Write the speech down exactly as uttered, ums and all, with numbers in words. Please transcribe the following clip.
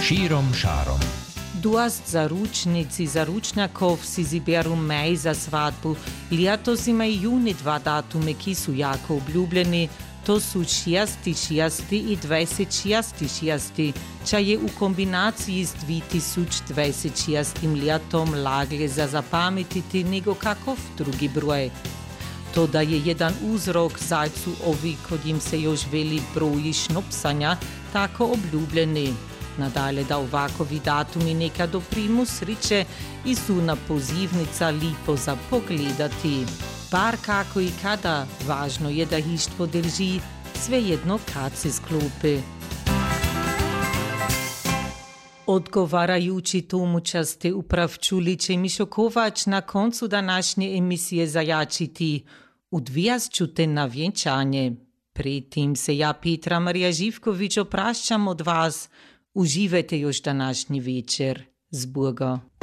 Širom šarom. Dost zaručnic i zaručnjakov si ziberu maj za svadbu. Letos imaju juni dva datume, ki su jako obljubljeni. To su šesti šesti i dvajset šesti šesti, ča je u kombinaciji s dve tisoč dvajset šestim letom lagle za zapametiti nego kakov drugi broj. To da je jedan uzrok zajcu ovi, kod im se još veli broji šnopsanja, tako obljubljeni. Nadalje da ovakovi datumi neka doprimu sriče i su na pozivnica lipo za pogledati. Bar kako i kada, važno je da hištvo drži, svejedno kad se sklopi. Odgovarajući tomu ste uprav čuli će Mišokovač na koncu današnje emisije zajačiti. Udvijast ću te na vjenčanje. Pri tim se ja, Petra Marija Živković, oprašćam od vas. Uživajte još današnji večer. Z Boga.